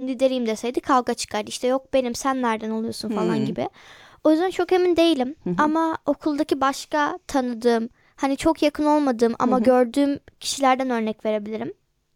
lideriyim deseydi kavga çıkardı. İşte yok benim, sen nereden oluyorsun falan gibi. O yüzden çok emin değilim. Ama okuldaki başka tanıdığım, hani çok yakın olmadığım ama gördüğüm kişilerden örnek verebilirim.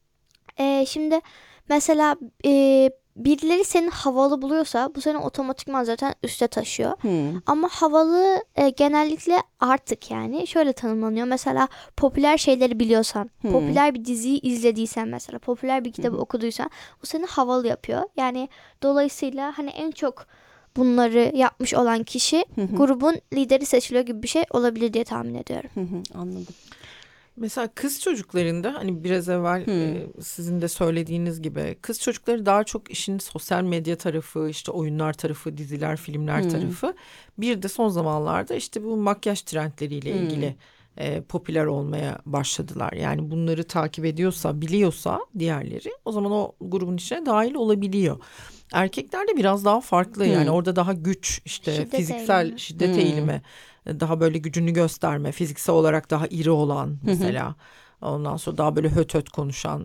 Şimdi mesela birileri seni havalı buluyorsa bu seni otomatikman zaten üste taşıyor. Ama havalı genellikle artık yani şöyle tanımlanıyor. Mesela popüler şeyleri biliyorsan, popüler bir diziyi izlediysen mesela, popüler bir kitabı okuduysan bu seni havalı yapıyor. Yani dolayısıyla hani en çok bunları yapmış olan kişi grubun lideri seçiliyor gibi bir şey olabilir diye tahmin ediyorum. Anladım. Mesela kız çocuklarında hani biraz evvel sizin de söylediğiniz gibi kız çocukları daha çok işin sosyal medya tarafı, işte oyunlar tarafı, diziler, filmler tarafı. Bir de son zamanlarda işte bu makyaj trendleriyle ilgili popüler olmaya başladılar. Yani bunları takip ediyorsa, biliyorsa diğerleri o zaman o grubun içine dahil olabiliyor. Erkeklerde biraz daha farklı yani orada daha güç, işte Şiddet fiziksel eğilimi. şiddet eğilimi, daha böyle gücünü gösterme, fiziksel olarak daha iri olan mesela. Ondan sonra daha böyle höt höt konuşan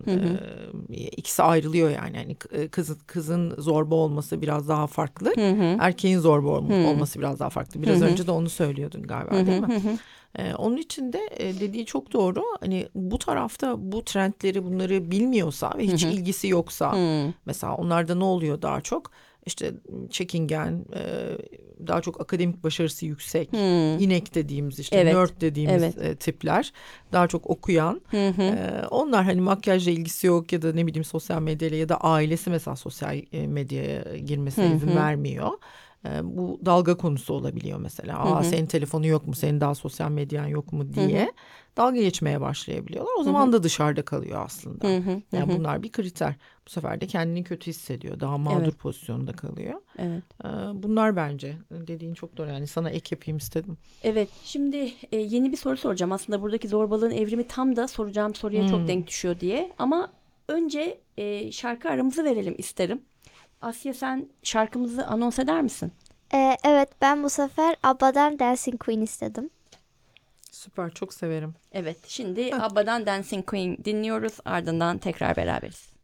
ikisi ayrılıyor yani. Yani kızın zorba olması biraz daha farklı. Erkeğin zorba olması biraz daha farklı. Biraz önce de onu söylüyordun galiba, değil mi? Onun için de dediği çok doğru. Hani bu tarafta bu trendleri, bunları bilmiyorsa ve hiç ilgisi yoksa mesela onlarda ne oluyor daha çok? İşte çekingen, daha çok akademik başarısı yüksek, inek dediğimiz, işte nerd dediğimiz tipler, daha çok okuyan. Onlar hani makyajla ilgisi yok ya da ne bileyim sosyal medyayla ya da ailesi mesela sosyal medyaya girmesine izin vermiyor. Bu dalga konusu olabiliyor mesela. Senin telefonu yok mu? Senin daha sosyal medyan yok mu diye dalga geçmeye başlayabiliyorlar. O zaman da dışarıda kalıyor aslında. Yani bunlar bir kriter. Bu sefer de kendini kötü hissediyor. Daha mağdur pozisyonda kalıyor. Evet. Bunlar bence dediğin çok doğru. Yani sana ek yapayım istedim. Evet, şimdi yeni bir soru soracağım. Aslında buradaki zorbalığın evrimi tam da soracağım soruya çok denk düşüyor diye. Ama önce şarkı aramızı verelim isterim. Asya, sen şarkımızı anons eder misin? Evet, ben bu sefer ABBA'dan Dancing Queen istedim. Süper, çok severim. Evet, şimdi ABBA'dan Dancing Queen dinliyoruz. Ardından tekrar beraberiz.